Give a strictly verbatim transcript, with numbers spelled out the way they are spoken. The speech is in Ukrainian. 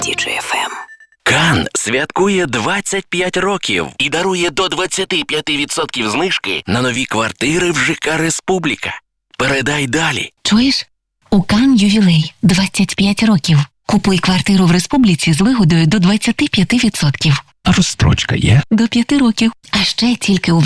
Діджей еф ем. Кан святкує двадцять п'ять років і дарує до двадцять п'ять відсотків знижки на нові квартири в ЖК «Республіка». Передай далі. Чуєш? У Кан ювілей двадцять п'ять років. Купуй квартиру в Республіці з вигодою до двадцять п'ять відсотків. А розстрочка є? До п'яти років. А ще тільки у